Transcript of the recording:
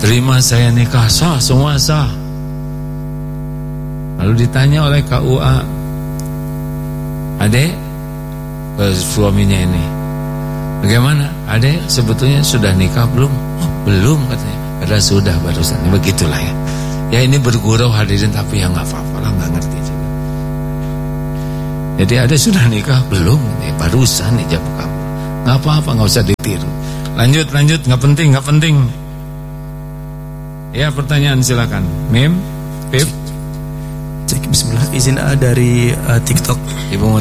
terima saya nikah, sah, semua sah. Lalu ditanya oleh KUA, adek, ke suaminya ini, bagaimana? Adek sebetulnya sudah nikah belum? Oh, belum katanya. Padahal sudah barusan. Begitulah ya. Ya ini bergurau hadirin, tapi ya nggak apa-apa lah, nggak ngerti juga. Jadi ada sudah nikah belum? Barusan ijab kabul. Nggak apa-apa, nggak usah ditiru. Lanjut, nggak penting. Ya, pertanyaan silakan. Mim, Pip. Cek, bismillah, izin dari TikTok. Ibu mau